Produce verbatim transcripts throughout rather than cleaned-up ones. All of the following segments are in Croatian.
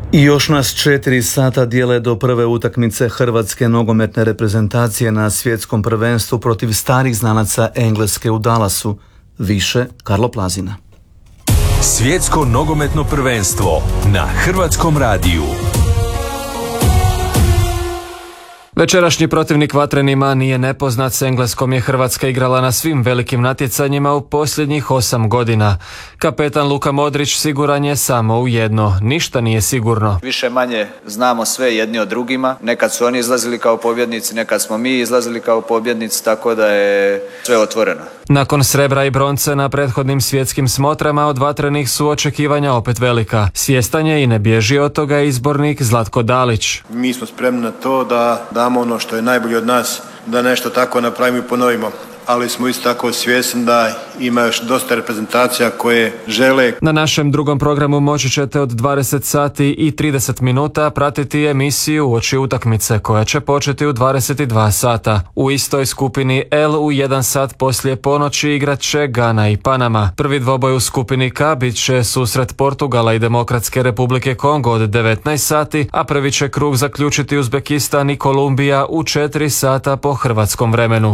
I još nas četiri sata dijele do prve utakmice hrvatske nogometne reprezentacije na svjetskom prvenstvu protiv starih znanaca Engleske u Dallasu. Više Karlo Plazina. Svjetsko nogometno prvenstvo na Hrvatskom radiju. Večerašnji protivnik vatrenima nije nepoznat. S Engleskom je Hrvatska igrala na svim velikim natjecanjima u posljednjih osam godina. Kapetan Luka Modrić siguran je samo u jedno: ništa nije sigurno. Više manje znamo sve jedni od drugima. Nekad su oni izlazili kao pobjednici, nekad smo mi izlazili kao pobjednici, tako da je sve otvoreno. Nakon srebra i bronce na prethodnim svjetskim smotrama od vatrenih su očekivanja opet velika. Svjestan je i ne bježi od toga izbornik Zlatko Dalić. Mi smo spremni na to da damo ono što je najbolje od nas, da nešto tako napravimo i ponovimo. Ali smo isto tako svjesni da ima još dosta reprezentacija koje žele. Na našem drugom programu moći ćete od dvadeset sati i trideset minuta pratiti emisiju Uoči utakmice koja će početi u dvadeset dva sata. U istoj skupini L u jedan sat poslije ponoći igrat će Gana i Panama. Prvi dvoboj u skupini K bit će susret Portugala i Demokratske Republike Kongo od devetnaest sati, a prvi će krug zaključiti Uzbekistan i Kolumbija u četiri sata po hrvatskom vremenu.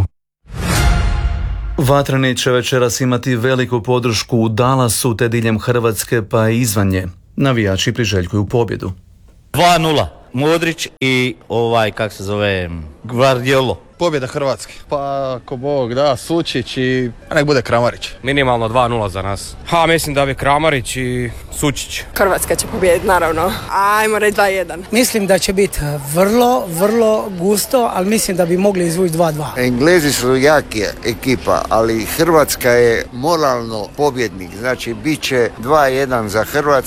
Vatreni će večeras imati veliku podršku u Dallasu te diljem Hrvatske pa i izvan nje. Navijači priželjkuju pobjedu. dva nula. Modrić i ovaj, kak se zove, Guardiolo. Pobjeda Hrvatske. Pa ako Bog da, Sučić i nek bude Kramarić. Minimalno dva nula za nas. Ha, mislim da bi Kramarić i Sučić. Hrvatska će pobijediti, naravno. Ajmo reći dva jedan. Mislim da će biti vrlo, vrlo gusto, ali mislim da bi mogli izvući dva dva. Englezi su jaki ekipa, ali Hrvatska je moralno pobjednik. Znači, bit će dva jedan za Hrvatsku.